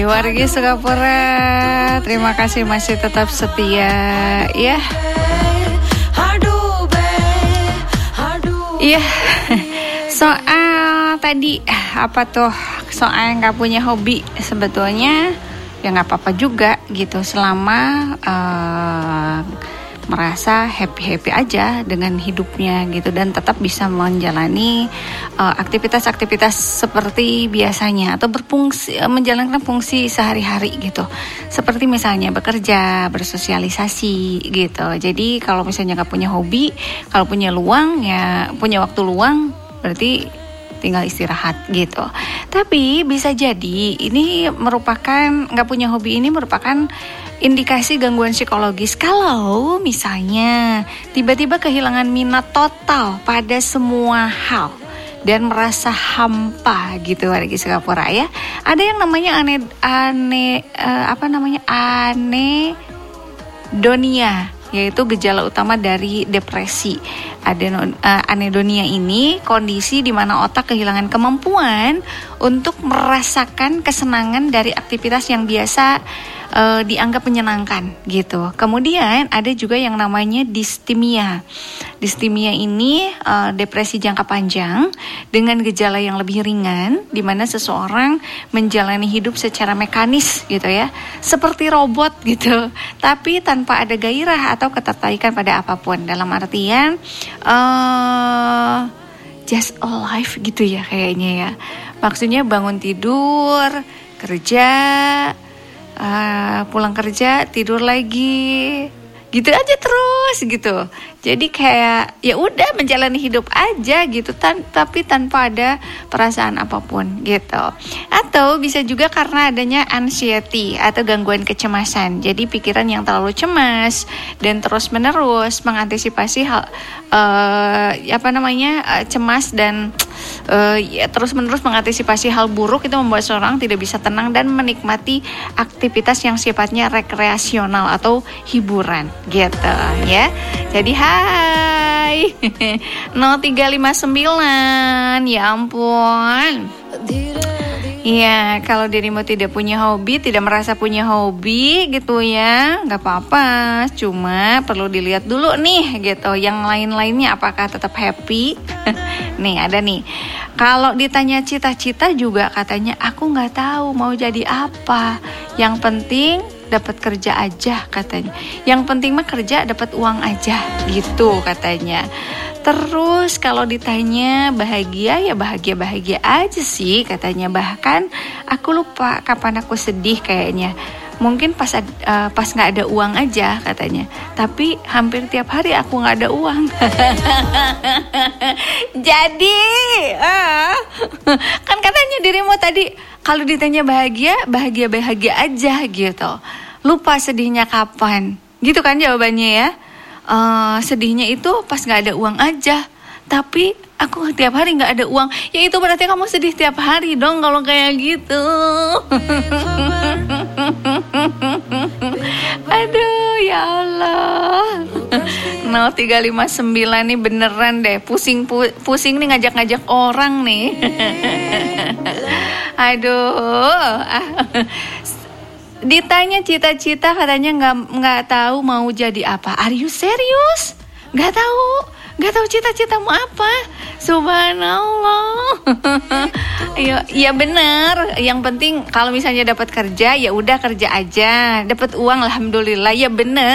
wargi Sukapura, terima kasih masih tetap setia ya. Iya. Soal tadi apa tuh? Soal nggak punya hobi, sebetulnya ya nggak apa-apa juga gitu selama merasa happy aja dengan hidupnya gitu dan tetap bisa menjalani aktivitas-aktivitas seperti biasanya atau menjalankan fungsi sehari-hari gitu. Seperti misalnya bekerja, bersosialisasi gitu. Jadi kalau misalnya nggak punya hobi, kalau punya waktu luang berarti tinggal istirahat gitu. Tapi bisa jadi ini nggak punya hobi ini merupakan indikasi gangguan psikologis. Kalau misalnya tiba-tiba kehilangan minat total pada semua hal dan merasa hampa gitu wargi Sukapura ya. Ada yang namanya anedonia, yaitu gejala utama dari depresi. Anedonia ini kondisi di mana otak kehilangan kemampuan untuk merasakan kesenangan dari aktivitas yang biasa dianggap menyenangkan gitu. Kemudian ada juga yang namanya distimia. Distimia ini depresi jangka panjang dengan gejala yang lebih ringan, di mana seseorang menjalani hidup secara mekanis gitu ya, seperti robot gitu, tapi tanpa ada gairah atau ketertarikan pada apapun. Dalam artian just alive gitu ya kayaknya ya. Maksudnya bangun tidur, kerja, pulang kerja, tidur lagi, gitu aja terus gitu. Jadi kayak ya udah menjalani hidup aja gitu, tapi tanpa ada perasaan apapun gitu. Atau bisa juga karena adanya anxiety atau gangguan kecemasan. Jadi pikiran yang terlalu cemas dan terus-menerus mengantisipasi hal cemas dan terus-menerus mengantisipasi hal buruk itu membuat seorang tidak bisa tenang dan menikmati aktivitas yang sifatnya rekreasional atau hiburan gitu ya. Jadi hai 0359, ya ampun. Iya, kalau dirimu tidak punya hobi, tidak merasa punya hobi gitu ya, gak apa-apa. Cuma perlu dilihat dulu nih gitu, yang lain-lainnya apakah tetap happy. Nih ada nih, kalau ditanya cita-cita juga katanya aku gak tahu mau jadi apa. Yang penting dapat kerja aja katanya. Yang penting mah kerja dapat uang aja gitu katanya. Terus kalau ditanya bahagia ya bahagia aja sih katanya. Bahkan aku lupa kapan aku sedih kayaknya. Mungkin pas nggak ada uang aja katanya. Tapi hampir tiap hari aku nggak ada uang. Jadi kan katanya dirimu tadi kalau ditanya bahagia aja gitu. Lupa sedihnya kapan. Gitu kan jawabannya ya. Sedihnya itu pas gak ada uang aja. Tapi aku tiap hari gak ada uang. Ya itu berarti kamu sedih tiap hari dong kalau kayak gitu. Aduh ya Allah. 0359 nih beneran deh. Pusing nih ngajak-ngajak orang nih. Aduh. Ditanya cita-cita katanya nggak tahu mau jadi apa. Are you serious? Nggak tahu cita-citamu apa? Subhanallah. Ya benar. Yang penting kalau misalnya dapat kerja ya udah kerja aja, dapat uang alhamdulillah. Ya benar.